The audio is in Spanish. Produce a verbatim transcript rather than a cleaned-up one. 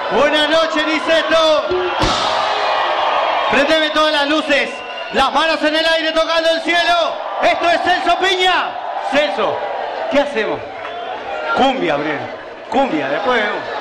Buenas noches, Niceto. Prendeme todas las luces. Las manos en el aire tocando el cielo. Esto es Celso Piña. Celso, ¿qué hacemos? Cumbia, Brian. Cumbia, después vemos.